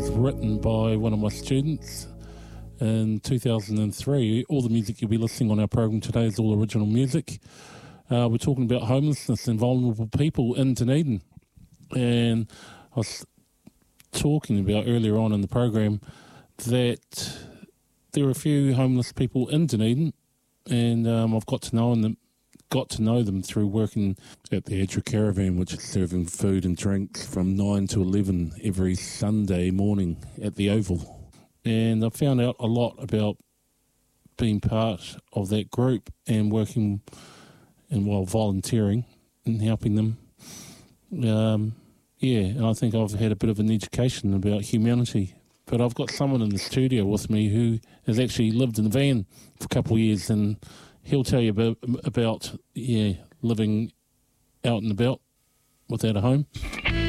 was written by one of my students in 2003. All the music you'll be listening on our program today is all original music. We're talking about homelessness and vulnerable people in Dunedin. And I was talking about earlier on in the program that there are a few homeless people in Dunedin, and I've got to know them through working at the Edra Caravan, which is serving food and drinks from 9 to 11 every Sunday morning at the Oval. And I found out a lot about being part of that group and working and while volunteering and helping them. And I think I've had a bit of an education about humanity. But I've got someone in the studio with me who has actually lived in a van for a couple of years, and he'll tell you about living out and about without a home.